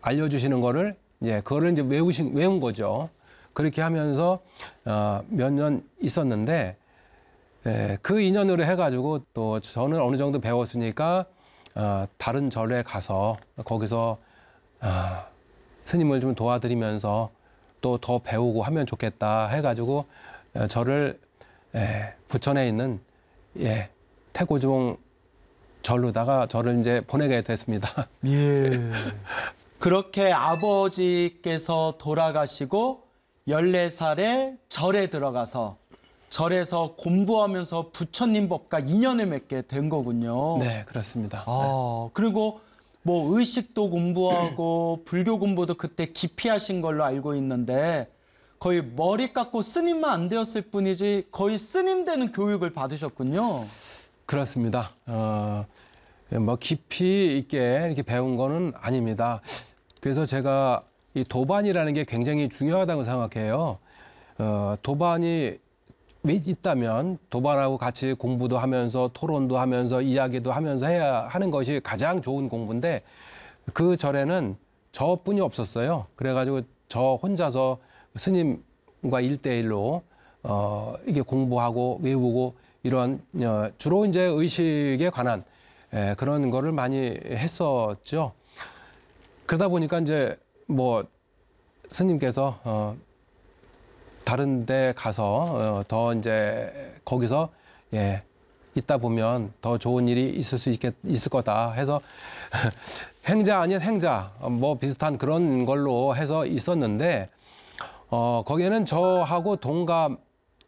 알려주시는 거를 그거를 이제 외운 거죠. 그렇게 하면서 몇 년 있었는데 그 인연으로 해가지고 또 저는 어느 정도 배웠으니까 다른 절에 가서 거기서 스님을 좀 도와드리면서 또 더 배우고 하면 좋겠다 해가지고 저를 부천에 있는 태고종 절로다가 저를 이제 보내게 됐습니다. 예. 그렇게 아버지께서 돌아가시고 14살에 절에 들어가서 절에서 공부하면서 부처님 법과 인연을 맺게 된 거군요. 네, 그렇습니다. 그리고 뭐 의식도 공부하고 불교 공부도 그때 깊이 하신 걸로 알고 있는데 거의 머리 깎고 스님만 안 되었을 뿐이지 거의 스님 되는 교육을 받으셨군요. 그렇습니다. 뭐 깊이 있게 이렇게 배운 거는 아닙니다. 그래서 제가 이 도반이라는 게 굉장히 중요하다고 생각해요. 도반이 있다면 도반하고 같이 공부도 하면서 토론도 하면서 이야기도 하면서 해야 하는 것이 가장 좋은 공부인데 그 절에는 저뿐이 없었어요. 그래가지고 저 혼자서 스님과 1대1로 이게 공부하고 외우고 이런 주로 이제 의식에 관한 그런 거를 많이 했었죠. 그러다 보니까 이제 뭐 스님께서 다른 데 가서 더 이제 거기서 있다 보면 더 좋은 일이 있을 거다 해서 행자 아닌 행자 뭐 비슷한 그런 걸로 해서 있었는데 거기에는 저하고 동갑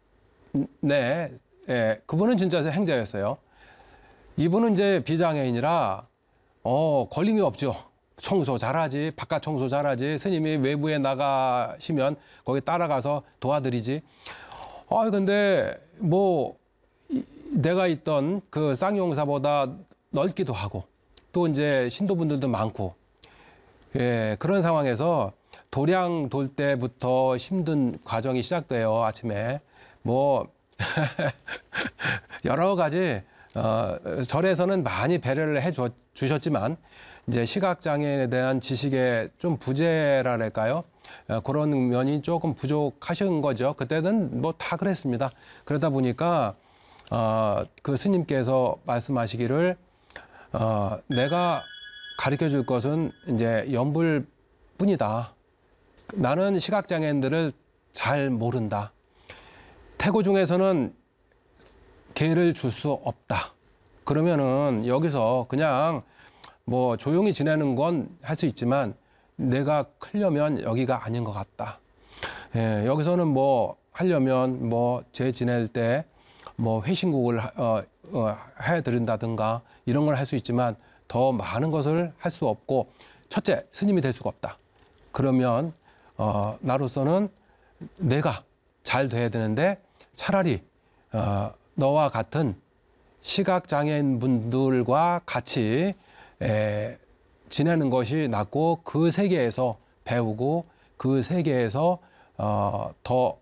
그분은 진짜 행자였어요. 이분은 이제 비장애인이라 걸림이 없죠. 청소 잘하지, 바깥 청소 잘하지, 스님이 외부에 나가시면 거기 따라가서 도와드리지. 근데 뭐 내가 있던 그 쌍용사보다 넓기도 하고 또 이제 신도분들도 많고 그런 상황에서 도량 돌 때부터 힘든 과정이 시작돼요. 아침에 뭐 여러 가지 절에서는 많이 배려를 주셨지만 이제 시각장애인에 대한 지식의 좀 부재랄까요? 그런 면이 조금 부족하신 거죠. 그때는 뭐 다 그랬습니다. 그러다 보니까 그 스님께서 말씀하시기를 내가 가르쳐 줄 것은 이제 연불뿐이다. 나는 시각장애인들을 잘 모른다. 태고종에서는 개를 줄 수 없다. 그러면은 여기서 그냥 뭐 조용히 지내는 건 할 수 있지만 내가 크려면 여기가 아닌 것 같다. 여기서는 뭐 하려면 뭐 제 지낼 때 뭐 회신국을 해드린다든가 이런 걸 할 수 있지만 더 많은 것을 할 수 없고 첫째 스님이 될 수가 없다. 그러면 나로서는 내가 잘 돼야 되는데 차라리 너와 같은 시각장애인 분들과 같이 지내는 것이 낫고 그 세계에서 배우고 그 세계에서 더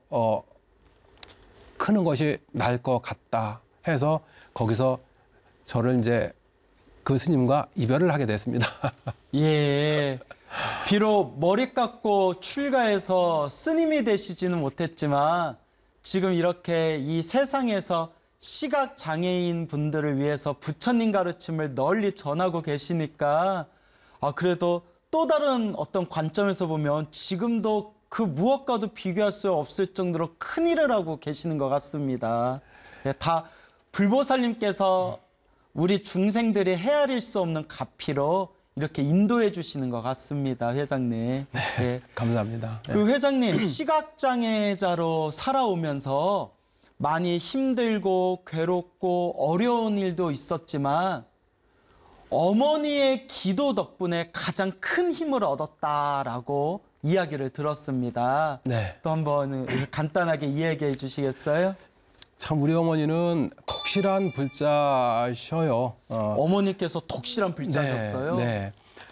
크는 것이 나을 것 같다 해서 거기서 저를 이제 그 스님과 이별을 하게 됐습니다. 예. 비록 머리 깎고 출가해서 스님이 되시지는 못했지만 지금 이렇게 이 세상에서 시각장애인 분들을 위해서 부처님 가르침을 널리 전하고 계시니까 그래도 또 다른 어떤 관점에서 보면 지금도 그 무엇과도 비교할 수 없을 정도로 큰 일을 하고 계시는 것 같습니다. 다 불보살님께서 우리 중생들이 헤아릴 수 없는 가피로 이렇게 인도해 주시는 것 같습니다, 회장님. 네, 감사합니다. 그 회장님, 시각장애자로 살아오면서 많이 힘들고 괴롭고 어려운 일도 있었지만 어머니의 기도 덕분에 가장 큰 힘을 얻었다라고 이야기를 들었습니다. 네. 또 한번 간단하게 이야기해 주시겠어요? 참 우리 어머니는 독실한 불자셔요. 어머니께서 독실한 불자셨어요? 네.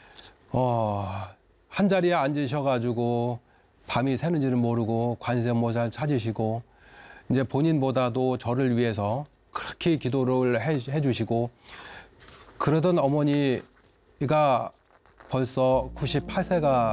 한 자리에 앉으셔가지고 밤이 새는지를 모르고 관세음보살 찾으시고 이제 본인보다도 저를 위해서 그렇게 기도를 해주시고 그러던 어머니가 벌써 98세가